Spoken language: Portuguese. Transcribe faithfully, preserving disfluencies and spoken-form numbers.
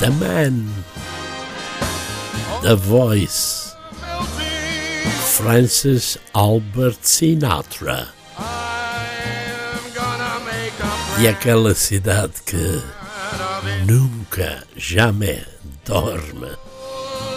The Man, The Voice, Francis Albert Sinatra. E aquela cidade que nunca, jamais dorme.